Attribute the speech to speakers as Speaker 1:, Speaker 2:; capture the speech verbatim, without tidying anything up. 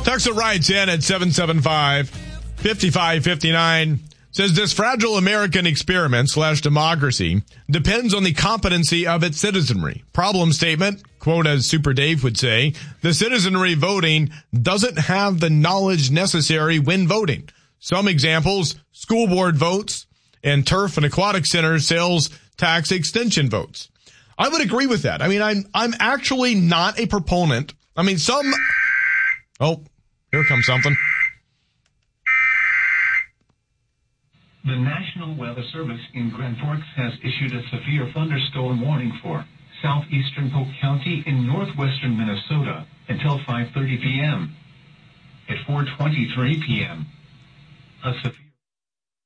Speaker 1: Texas writes in at seven seven five, five five five nine. Says this fragile American experiment slash democracy depends on the competency of its citizenry. Problem statement, quote as Super Dave would say, the citizenry voting doesn't have the knowledge necessary when voting. Some examples, school board votes and turf and aquatic center sales tax extension votes. I would agree with that. I mean, I'm, I'm actually not a proponent. I mean, some, oh, here comes something.
Speaker 2: The National Weather Service in Grand Forks has issued a severe thunderstorm warning for southeastern Polk County in northwestern Minnesota until five thirty p.m. At four twenty-three p.m., a severe